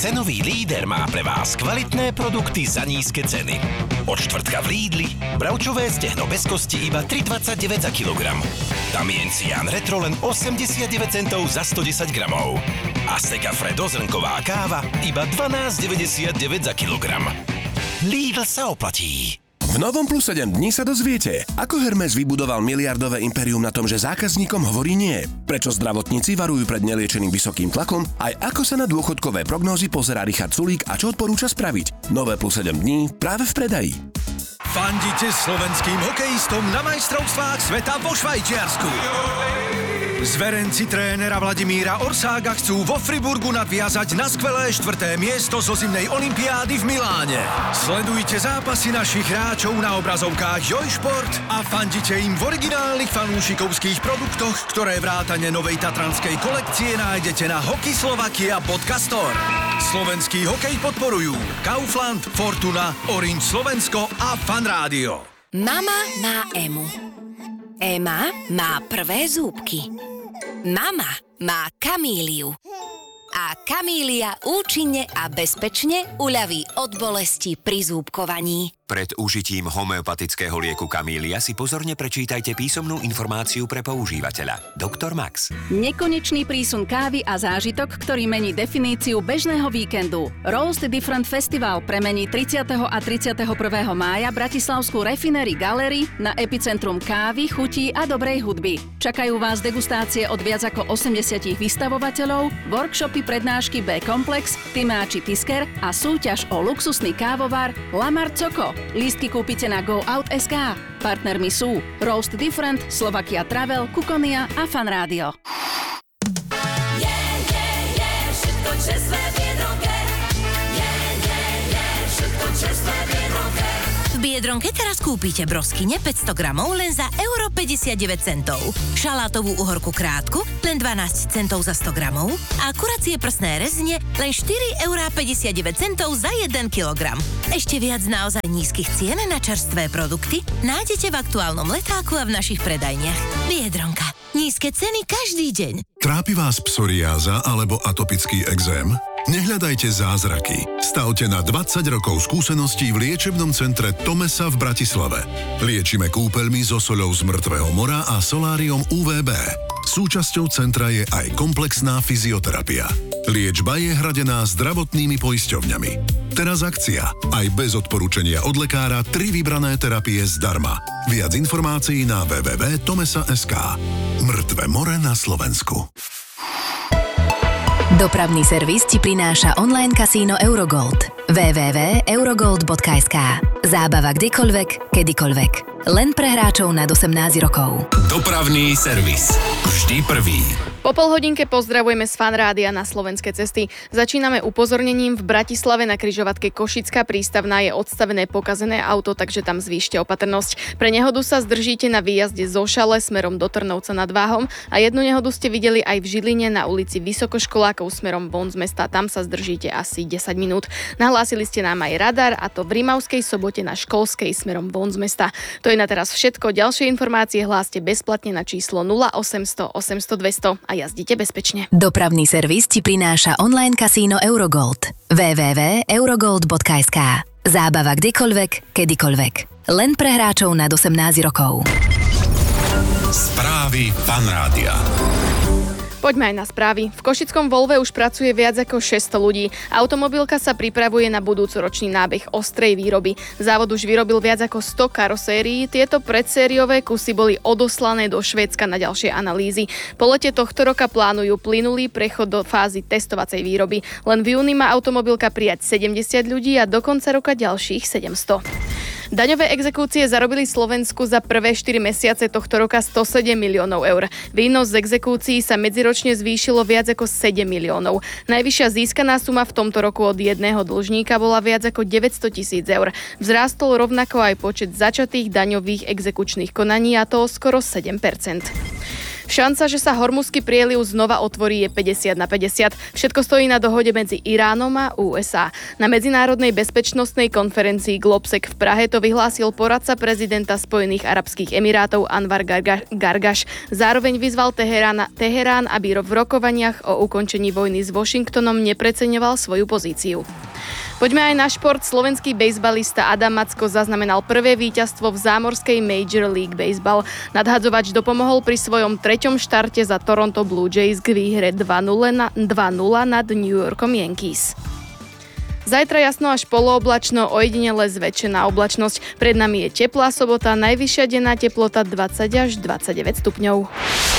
Cenový líder má pre vás kvalitné produkty za nízke ceny. Od štvrtka v Lidli bravčové stehno bez kosti iba 3,29 za kilogram. Damiencián retro len 89 centov za 110 gramov. Azteca Fredo zrnková káva iba 12,99 za kilogram. Lidl sa oplatí. V novom Plus 7 dní sa dozviete, ako Hermes vybudoval miliardové impérium na tom, že zákazníkom hovorí nie, prečo zdravotníci varujú pred neliečeným vysokým tlakom, aj ako sa na dôchodkové prognózy pozerá Richard Sulík a čo odporúča spraviť. Nové Plus 7 dní práve v predaji. Fandite slovenským hokejistom na majstrovstvách sveta vo Švajčiarsku. Zverenci trénera Vladimíra Orsága chcú vo Friburgu nadviazať na skvelé 4. miesto zo zimnej olympiády v Miláne. Sledujte zápasy našich hráčov na obrazovkách Jojšport a fandite im v originálnych fanúšikovských produktoch, ktoré vrátane novej tatranskej kolekcie nájdete na hokyslovakia.store. Slovenský hokej podporujú Kaufland, Fortuna, Orange Slovensko a Fanrádio. Mama má Emu. Ema má prvé zúbky. Mama má Kamíliu. A Kamília účinne a bezpečne uľaví od bolesti pri zúbkovaní. Pred užitím homeopatického lieku Kamília si pozorne prečítajte písomnú informáciu pre používateľa. Dr. Max. Nekonečný prísun kávy a zážitok, ktorý mení definíciu bežného víkendu. Roast Different Festival premení 30. a 31. mája Bratislavskú Refinery Gallery na epicentrum kávy, chutí a dobrej hudby. Čakajú vás degustácie od viac ako 80 vystavovateľov, workshopy, prednášky B-komplex, Tymáči Tisker a súťaž o luxusný kávovar Lamar Coco. Lístky kúpite na GoOut.sk. Partnermi sú Roast Different, Slovakia Travel, Kukonia a Fanrádio. Všetko čerstvé v Biedronke. Všetko čerstvé v Biedronke. V Biedronke teraz kúpite broskyne 500 gramov len za €1,59. Šalátovú uhorku krátku len 12 centov za 100 gramov a kuracie prsné rezne len €4,59 za 1 kilogram. Ešte viac naozaj nízkych cien na čerstvé produkty nájdete v aktuálnom letáku a v našich predajniach. Biedronka. Nízke ceny každý deň. Trápi vás psoriáza alebo atopický ekzém? Nehľadajte zázraky. Stavte na 20 rokov skúseností v liečebnom centre Tomesa v Bratislave. Liečime kúpeľmi so soľou z mŕtvého mora a soláriom UVB. Súčasťou centra je aj komplexná fyzioterapia. Liečba je hradená zdravotnými poisťovňami. Teraz akcia. Aj bez odporúčania od lekára 3 vybrané terapie zdarma. Viac informácií na www.tomesa.sk. Mŕtve more na Slovensku. Dopravný servis ti prináša online kasíno Eurogold. www.eurogold.sk. Zábava kdekoľvek, kedykoľvek. Len pre hráčov nad 18 rokov. Dopravný servis. Vždy prvý. Po polhodinke pozdravujeme z Fanrádia na Slovenské cesty. Začíname upozornením. V Bratislave na križovatke Košická prístavná je odstavené pokazené auto, takže tam zvýšte opatrnosť. Pre nehodu sa zdržíte na výjazde zo Šale smerom do Trnovca nad Váhom a jednu nehodu ste videli aj v Žiline na ulici Vysokoškolákov smerom von z mesta. Tam sa zdržíte asi 10 minút. Nahlásili ste nám aj radar, a to v Rimavskej Sobote na Školskej smerom von z mesta. To je na teraz všetko. Ďalšie informácie hláste bezplatne na číslo 0800 800 200 a jazdite bezpečne. Dopravný servis ti prináša online kasíno Eurogold. www.eurogold.sk. Zábava kdekoľvek, kedykoľvek. Len pre hráčov nad 18 rokov. Správy Fanrádia. Poďme aj na správy. V košickom Volve už pracuje viac ako 600 ľudí. Automobilka sa pripravuje na budúcoročný nábeh ostrej výroby. Závod už vyrobil viac ako 100 karosérií. Tieto predsériové kusy boli odoslané do Švédska na ďalšie analýzy. Po lete tohto roka plánujú plynulý prechod do fázy testovacej výroby. Len v júni má automobilka prijať 70 ľudí a do konca roka ďalších 700. Daňové exekúcie zarobili Slovensku za prvé 4 mesiace tohto roka 107 miliónov eur. Výnos z exekúcií sa medziročne zvýšilo viac ako 7 miliónov. Najvyššia získaná suma v tomto roku od jedného dlžníka bola viac ako 900 000 eur. Vzrástol rovnako aj počet začatých daňových exekučných konaní, a to o skoro 7%. V Šanca, že sa Hormuzský prieliv znova otvorí, je 50/50. Všetko stojí na dohode medzi Iránom a USA. Na medzinárodnej bezpečnostnej konferencii Globsec v Prahe to vyhlásil poradca prezidenta Spojených arabských emirátov Anwar Gargaš. Zároveň vyzval Teherán, aby v rokovaniach o ukončení vojny s Washingtonom nepreceňoval svoju pozíciu. Poďme aj na šport. Slovenský bejsbalista Adam Macko zaznamenal prvé víťazstvo v zámorskej Major League Baseball. Nadhadzovač dopomohol pri svojom 3. štarte za Toronto Blue Jays k výhre 2-0 nad New Yorkom Yankees. Zajtra jasno až polooblačno, ojedinele zväčšená oblačnosť. Pred nami je teplá sobota, najvyššia denná teplota 20 až 29 stupňov.